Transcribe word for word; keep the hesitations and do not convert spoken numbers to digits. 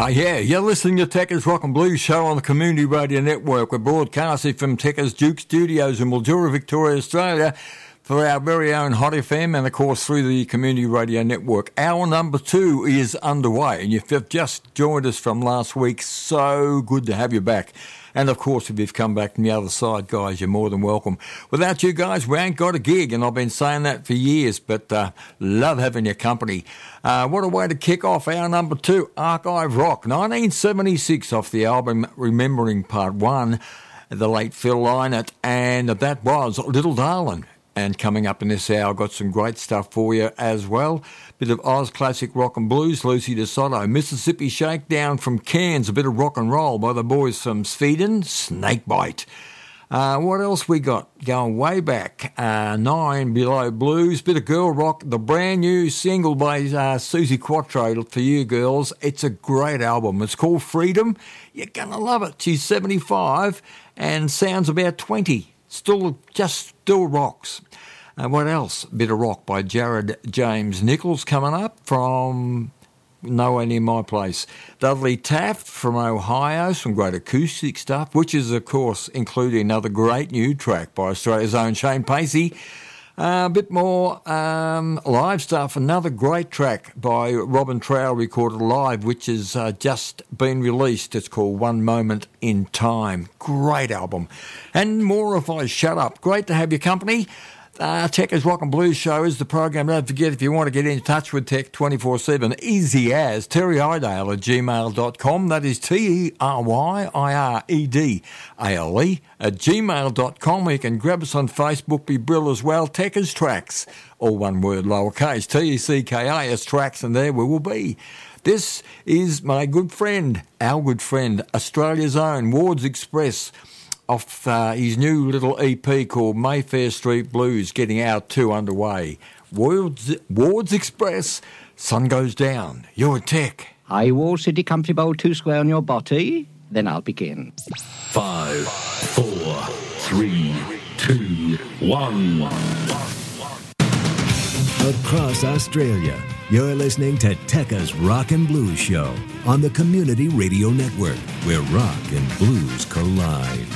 Uh, yeah, you're listening to Techers Rock and Blues Show on the Community Radio Network. We're broadcasting from Techers Duke Studios in Mildura, Victoria, Australia, for our very own Hot F M and, of course, through the Community Radio Network. Hour number two is underway, and if you've just joined us from last week, so good to have you back. And, of course, if you've come back from the other side, guys, you're more than welcome. Without you guys, we ain't got a gig, and I've been saying that for years, but uh, love having your company. Uh, what a way to kick off our number two, Archive Rock, nineteen seventy-six, off the album Remembering Part one, the late Phil Lynott, and that was Little Darlin'. And coming up in this hour, I've got some great stuff for you as well. Bit of Oz Classic Rock and Blues, Lucy DeSoto. Mississippi Shakedown from Cairns, a bit of rock and roll by the boys from Sweden, Snakebite. Uh, what else we got? Going way back, uh, Nine Below Blues, bit of girl rock, the brand new single by uh, Susie Quattro for you girls. It's a great album. It's called Freedom. You're going to love it. She's seventy-five and sounds about twenty. Still, just still rocks. Uh, what else? Bit of rock by Jared James Nichols coming up from nowhere near my place. Dudley Taft from Ohio, some great acoustic stuff, which is, of course, including another great new track by Australia's own Shane Pacey. Uh, a bit more um, live stuff. Another great track by Robin Trowell recorded live, which has uh, just been released. It's called One Moment in Time. Great album. And more if I shut up. Great to have your company. Uh, Techers Rock and Blues Show is the program. Don't forget, if you want to get in touch with Tech twenty-four seven, easy as Terry Idale at gmail dot com. That is T E R Y I R E D A L E at gmail dot com. You can grab us on Facebook, be Brill as well. Techers Tracks, all one word, lowercase, T E C K A S Tracks, and there we will be. This is my good friend, our good friend, Australia's own Wards Express, off uh, his new little E P called Mayfair Street Blues, getting our two underway. Wards, Wards Express, sun goes down. You're a Tech. I Wall City Country Bowl two square on your body. Then I'll begin. Five, four, three, two, one. Across Australia, you're listening to Techers Rock and Blues Show on the Community Radio Network, where rock and blues collide.